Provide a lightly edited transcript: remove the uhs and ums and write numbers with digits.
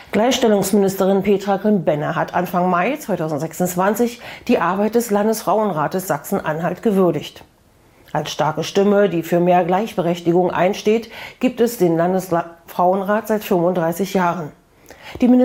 Gleichstellungsministerin Petra Grimm-Benner hat Anfang Mai 2026 die Arbeit des Landesfrauenrates Sachsen-Anhalt gewürdigt. Als starke Stimme, die für mehr Gleichberechtigung einsteht, gibt es den Landesfrauenrat seit 35 Jahren. Die